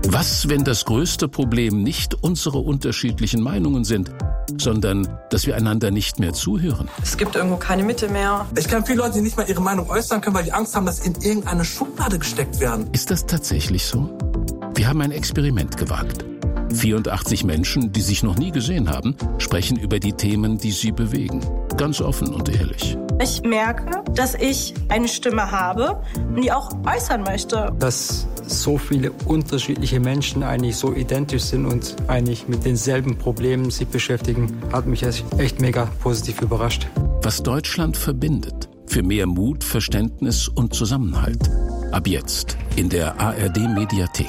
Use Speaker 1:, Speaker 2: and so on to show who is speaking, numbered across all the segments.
Speaker 1: Was, wenn das größte Problem nicht unsere unterschiedlichen Meinungen sind, sondern dass wir einander nicht mehr zuhören?
Speaker 2: Es gibt irgendwo keine Mitte mehr.
Speaker 3: Ich kenne viele Leute, die nicht mal ihre Meinung äußern können, weil die Angst haben, dass sie in irgendeine Schublade gesteckt werden.
Speaker 1: Ist das tatsächlich so? Wir haben ein Experiment gewagt. 84 Menschen, die sich noch nie gesehen haben, sprechen über die Themen, die sie bewegen. Ganz offen und ehrlich.
Speaker 4: Ich merke, dass ich eine Stimme habe, die auch äußern möchte.
Speaker 5: Dass so viele unterschiedliche Menschen eigentlich so identisch sind und eigentlich mit denselben Problemen sich beschäftigen, hat mich echt mega positiv überrascht.
Speaker 1: Was Deutschland verbindet. Für mehr Mut, Verständnis und Zusammenhalt. Ab jetzt in der ARD-Mediathek.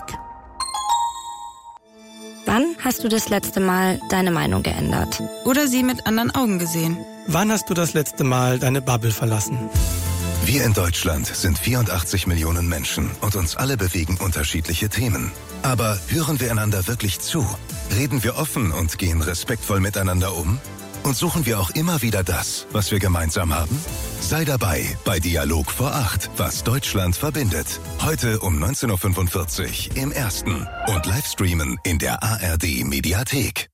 Speaker 6: Wann hast du das letzte Mal deine Meinung geändert?
Speaker 7: Oder sie mit anderen Augen gesehen?
Speaker 8: Wann hast du das letzte Mal deine Bubble verlassen?
Speaker 9: Wir in Deutschland sind 84 Millionen Menschen und uns alle bewegen unterschiedliche Themen. Aber hören wir einander wirklich zu? Reden wir offen und gehen respektvoll miteinander um? Und suchen wir auch immer wieder das, was wir gemeinsam haben? Sei dabei bei Dialog vor 8, was Deutschland verbindet. Heute um 19.45 Uhr im Ersten und Livestreamen in der ARD-Mediathek.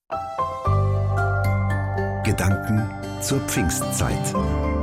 Speaker 10: Gedanken zur Pfingstzeit.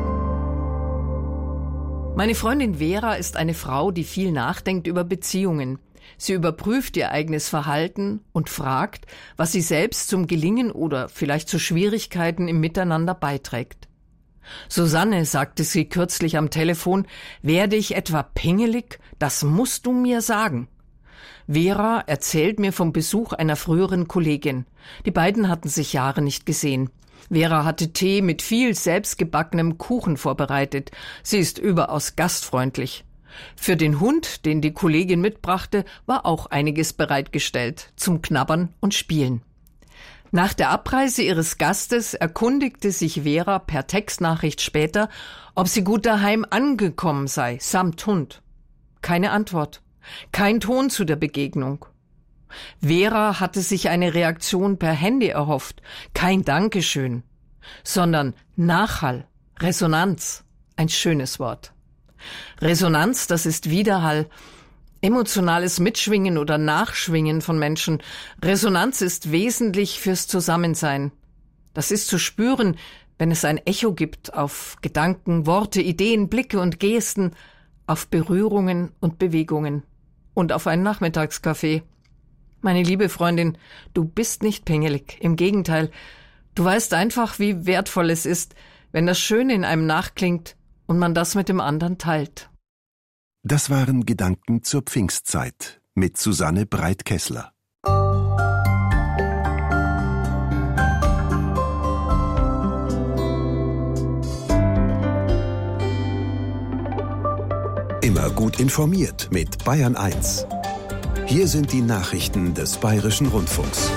Speaker 11: Meine Freundin Vera ist eine Frau, die viel nachdenkt über Beziehungen. Sie überprüft ihr eigenes Verhalten und fragt, was sie selbst zum Gelingen oder vielleicht zu Schwierigkeiten im Miteinander beiträgt. Susanne, sagte sie kürzlich am Telefon, werde ich etwa pingelig? Das musst du mir sagen. Vera erzählt mir vom Besuch einer früheren Kollegin. Die beiden hatten sich Jahre nicht gesehen. Vera hatte Tee mit viel selbstgebackenem Kuchen vorbereitet. Sie ist überaus gastfreundlich. Für den Hund, den die Kollegin mitbrachte, war auch einiges bereitgestellt, zum Knabbern und Spielen. Nach der Abreise ihres Gastes erkundigte sich Vera per Textnachricht später, ob sie gut daheim angekommen sei, samt Hund. Keine Antwort, kein Ton zu der Begegnung. Vera hatte sich eine Reaktion per Handy erhofft, kein Dankeschön, sondern Nachhall, Resonanz, ein schönes Wort. Resonanz, das ist Widerhall, emotionales Mitschwingen oder Nachschwingen von Menschen. Resonanz ist wesentlich fürs Zusammensein. Das ist zu spüren, wenn es ein Echo gibt auf Gedanken, Worte, Ideen, Blicke und Gesten, auf Berührungen und Bewegungen und auf einen Nachmittagskaffee. Meine liebe Freundin, du bist nicht pingelig, im Gegenteil. Du weißt einfach, wie wertvoll es ist, wenn das Schöne in einem nachklingt und man das mit dem anderen teilt.
Speaker 10: Das waren Gedanken zur Pfingstzeit mit Susanne Breit-Kessler. Immer gut informiert mit Bayern 1. Hier sind die Nachrichten des Bayerischen Rundfunks.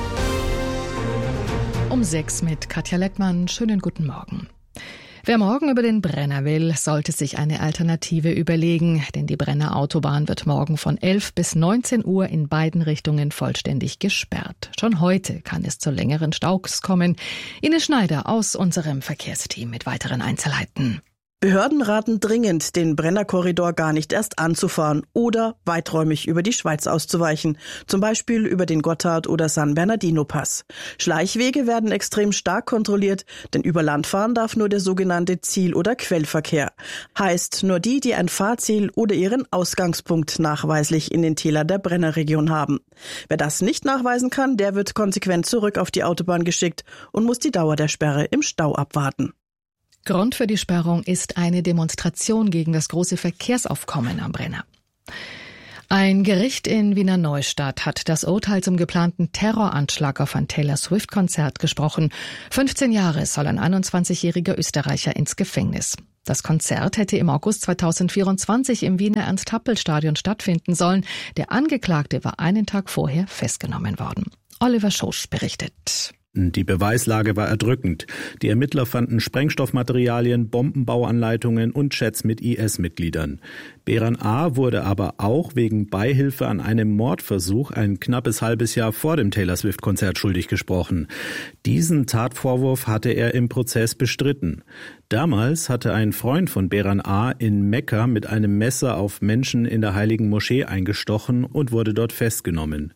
Speaker 12: Um 6 mit Katja Leckmann. Schönen guten Morgen. Wer morgen über den Brenner will, sollte sich eine Alternative überlegen, denn die Brenner Autobahn wird morgen von 11 bis 19 Uhr in beiden Richtungen vollständig gesperrt. Schon heute kann es zu längeren Staus kommen. Ines Schneider aus unserem Verkehrsteam mit weiteren Einzelheiten.
Speaker 13: Behörden raten dringend, den Brennerkorridor gar nicht erst anzufahren oder weiträumig über die Schweiz auszuweichen, zum Beispiel über den Gotthard- oder San Bernardino-Pass. Schleichwege werden extrem stark kontrolliert, denn über Land fahren darf nur der sogenannte Ziel- oder Quellverkehr. Heißt nur die, die ein Fahrziel oder ihren Ausgangspunkt nachweislich in den Tälern der Brennerregion haben. Wer das nicht nachweisen kann, der wird konsequent zurück auf die Autobahn geschickt und muss die Dauer der Sperre im Stau abwarten.
Speaker 12: Grund für die Sperrung ist eine Demonstration gegen das große Verkehrsaufkommen am Brenner. Ein Gericht in Wiener Neustadt hat das Urteil zum geplanten Terroranschlag auf ein Taylor Swift-Konzert gesprochen. 15 Jahre soll ein 21-jähriger Österreicher ins Gefängnis. Das Konzert hätte im August 2024 im Wiener Ernst-Happel-Stadion stattfinden sollen. Der Angeklagte war einen Tag vorher festgenommen worden. Oliver Schosch berichtet.
Speaker 14: Die Beweislage war erdrückend. Die Ermittler fanden Sprengstoffmaterialien, Bombenbauanleitungen und Chats mit IS-Mitgliedern. Behran A. wurde aber auch wegen Beihilfe an einem Mordversuch ein knappes halbes Jahr vor dem Taylor Swift-Konzert schuldig gesprochen. Diesen Tatvorwurf hatte er im Prozess bestritten. Damals hatte ein Freund von Behran A. in Mekka mit einem Messer auf Menschen in der Heiligen Moschee eingestochen und wurde dort festgenommen.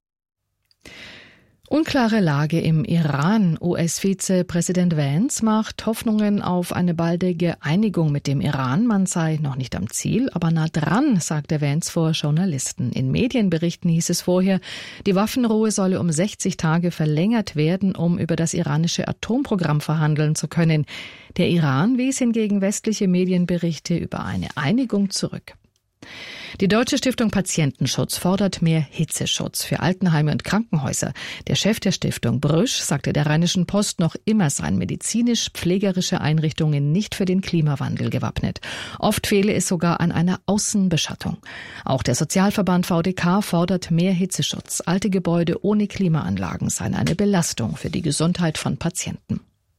Speaker 12: Unklare Lage im Iran. US-Vizepräsident Vance macht Hoffnungen auf eine baldige Einigung mit dem Iran. Man sei noch nicht am Ziel, aber nah dran, sagte Vance vor Journalisten. In Medienberichten hieß es vorher, die Waffenruhe solle um 60 Tage verlängert werden, um über das iranische Atomprogramm verhandeln zu können. Der Iran wies hingegen westliche Medienberichte über eine Einigung zurück. Die Deutsche Stiftung Patientenschutz fordert mehr Hitzeschutz für Altenheime und Krankenhäuser. Der Chef der Stiftung, Brüsch, sagte der Rheinischen Post, noch immer seien medizinisch-pflegerische Einrichtungen nicht für den Klimawandel gewappnet. Oft fehle es sogar an einer Außenbeschattung. Auch der Sozialverband VDK fordert mehr Hitzeschutz. Alte Gebäude ohne Klimaanlagen seien eine Belastung für die Gesundheit von Patienten.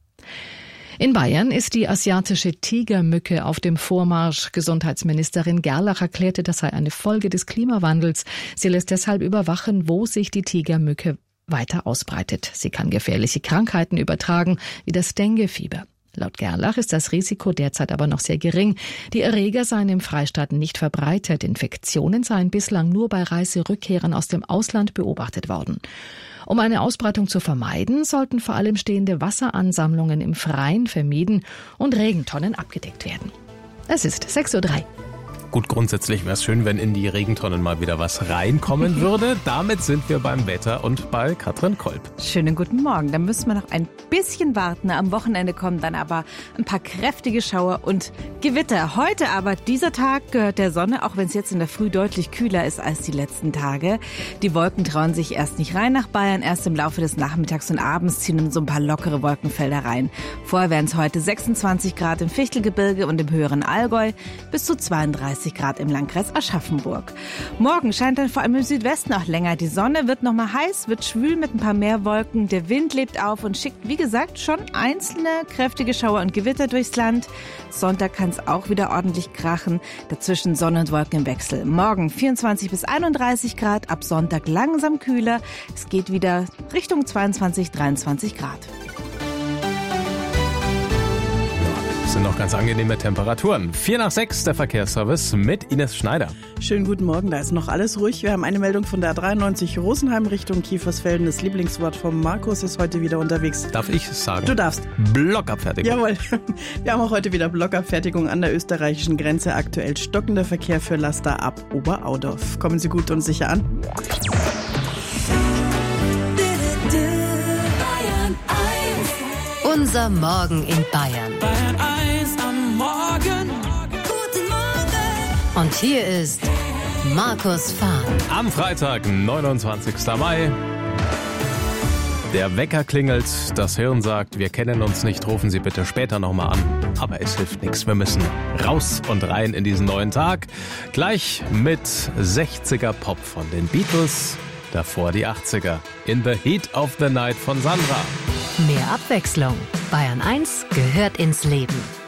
Speaker 12: In Bayern ist die asiatische Tigermücke auf dem Vormarsch. Gesundheitsministerin Gerlach erklärte, das sei eine Folge des Klimawandels. Sie lässt deshalb überwachen, wo sich die Tigermücke weiter ausbreitet. Sie kann gefährliche Krankheiten übertragen, wie das Denguefieber. Laut Gerlach ist das Risiko derzeit aber noch sehr gering. Die Erreger seien im Freistaat nicht verbreitet. Infektionen seien bislang nur bei Reiserückkehrern aus dem Ausland beobachtet worden. Um eine Ausbreitung zu vermeiden, sollten vor allem stehende Wasseransammlungen im Freien vermieden und Regentonnen abgedeckt werden. Es ist 6:03 Uhr.
Speaker 15: Gut, grundsätzlich wäre es schön, wenn in die Regentonnen mal wieder was reinkommen würde. Damit sind wir beim Wetter und bei Katrin Kolb.
Speaker 16: Schönen guten Morgen. Da müssen wir noch ein bisschen warten. Am Wochenende kommen dann aber ein paar kräftige Schauer und Gewitter. Heute aber, dieser Tag gehört der Sonne, auch wenn es jetzt in der Früh deutlich kühler ist als die letzten Tage. Die Wolken trauen sich erst nicht rein nach Bayern. Erst im Laufe des Nachmittags und Abends ziehen so ein paar lockere Wolkenfelder rein. Vorher wären es heute 26 Grad im Fichtelgebirge und im höheren Allgäu, bis zu 32 Grad im Landkreis Aschaffenburg. Morgen scheint dann vor allem im Südwesten auch länger die Sonne, wird nochmal heiß, wird schwül mit ein paar mehr Wolken. Der Wind lebt auf und schickt, wie gesagt, schon einzelne kräftige Schauer und Gewitter durchs Land. Sonntag kann es auch wieder ordentlich krachen. Dazwischen Sonne und Wolken im Wechsel. Morgen 24 bis 31 Grad, ab Sonntag langsam kühler. Es geht wieder Richtung 22, 23 Grad.
Speaker 15: Sind noch ganz angenehme Temperaturen. 5:45, der Verkehrsservice mit Ines Schneider.
Speaker 13: Schönen guten Morgen, da ist noch alles ruhig. Wir haben eine Meldung von der A93 Rosenheim Richtung Kiefersfelden. Das Lieblingswort von Markus ist heute wieder unterwegs.
Speaker 15: Darf ich sagen?
Speaker 13: Du darfst.
Speaker 15: Blockabfertigung.
Speaker 13: Jawohl. Wir haben auch heute wieder Blockabfertigung an der österreichischen Grenze. Aktuell stockender Verkehr für Laster ab Oberaudorf. Kommen Sie gut und sicher an.
Speaker 17: Unser Morgen in Bayern.
Speaker 18: Bayern 1 am Morgen.
Speaker 17: Guten Morgen. Und hier ist Markus Fahn.
Speaker 15: Am Freitag, 29. Mai. Der Wecker klingelt, das Hirn sagt, wir kennen uns nicht, rufen Sie bitte später nochmal an. Aber es hilft nichts, wir müssen raus und rein in diesen neuen Tag. Gleich mit 60er Pop von den Beatles, davor die 80er. In the Heat of the Night von Sandra.
Speaker 17: Mehr Abwechslung. Bayern 1 gehört ins Leben.